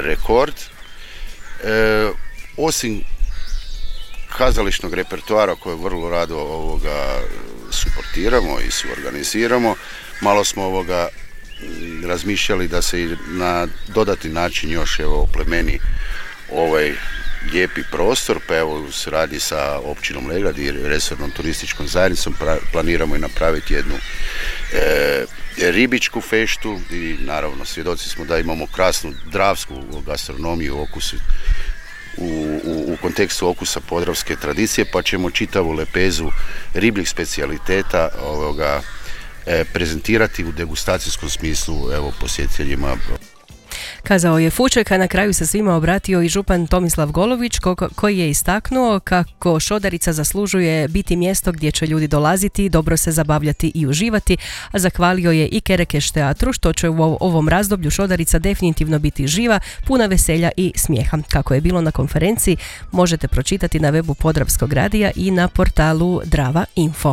rekord. Osim kazališnog repertoara koje vrlo rado suportiramo i suorganiziramo, malo smo razmišljali da se na dodatni način još oplemeni ovaj lijepi prostor, pa evo u suradnji sa općinom Legrad i resornom turističkom zajednicom planiramo i napraviti jednu ribičku feštu i naravno svjedoci smo da imamo krasnu dravsku gastronomiju u kontekstu okusa podravske tradicije, pa ćemo čitavu lepezu ribljih specijaliteta prezentirati u degustacijskom smislu posjetiteljima. Kazao je Fuček, a na kraju se svima obratio i župan Tomislav Golović koji je istaknuo kako Šodarica zaslužuje biti mjesto gdje će ljudi dolaziti, dobro se zabavljati i uživati, a zahvalio je i Kerekeš teatru što će u ovom razdoblju Šodarica definitivno biti živa, puna veselja i smijeha. Kako je bilo na konferenciji možete pročitati na webu Podravskog radija i na portalu Drava Info.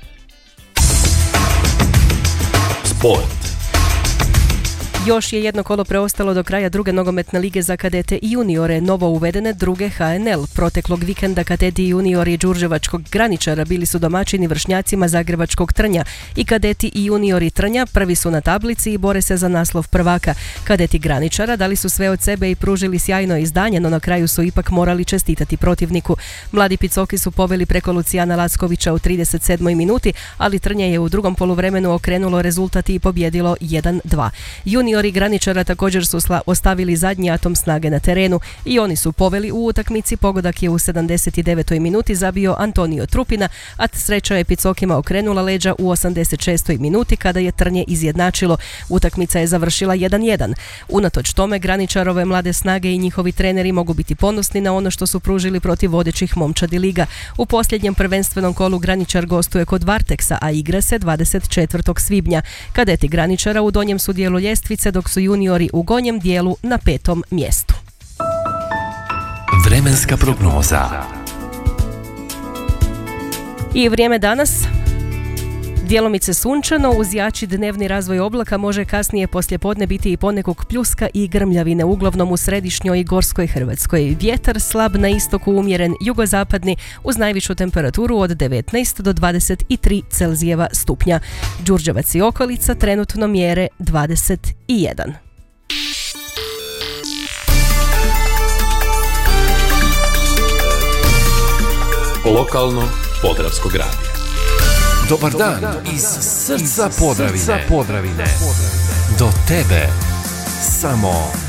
Sport. Još je jedno kolo preostalo do kraja druge nogometne lige za kadete i juniore, novo uvedene druge HNL. Proteklog vikenda kadeti i juniori Đurđevačkog Graničara bili su domaćini vršnjacima Zagrebačkog Trnja i kadeti i juniori Trnja prvi su na tablici i bore se za naslov prvaka. Kadeti Graničara dali su sve od sebe i pružili sjajno izdanje, no na kraju su ipak morali čestitati protivniku. Mladi Picoki su poveli preko Lucijana Lackovića u 37. minuti, ali Trnje je u drugom poluvremenu okrenulo rezultat i pobjedilo 1-2. Juniori Graničara također su ostavili zadnji atom snage na terenu i oni su poveli u utakmici. Pogodak je u 79. minuti zabio Antonio Trupina, a sreća je Picokima okrenula leđa u 86. minuti kada je Trnje izjednačilo. Utakmica je završila 1-1. Unatoč tome Graničarove mlade snage i njihovi treneri mogu biti ponosni na ono što su pružili protiv vodećih momčadi liga. U posljednjem prvenstvenom kolu Graničar gostuje kod Varteksa, a igra se 24. svibnja. Kadeti Graničara u donjem su dijelu ljestvice, dok su juniori u gornjem dijelu na 5. mjestu. Vremenska prognoza. I vrijeme danas. Djelomice sunčano, uz jači dnevni razvoj oblaka može kasnije poslijepodne biti i ponekog pljuska i grmljavine, uglavnom u središnjoj i gorskoj Hrvatskoj. Vjetar slab na istoku, umjeren jugozapadni, uz najvišu temperaturu od 19 do 23 Celzijeva stupnja. Đurđevac i okolica trenutno mjere 21. Lokalno Podravskog radija. Dobar dan iz srca Podravine. Do tebe samo